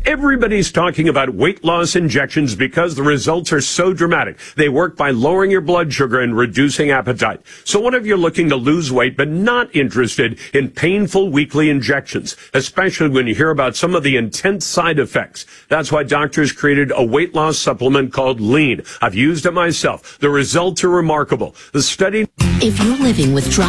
Everybody's talking about weight loss injections because the results are so dramatic. They work by lowering your blood sugar and reducing appetite. So what if you're looking to lose weight but not interested in painful weekly injections, especially when you hear about some of the intense side effects? That's why doctors created a weight loss supplement called Lean. I've used it myself. The results are remarkable. The study... If you're living with dry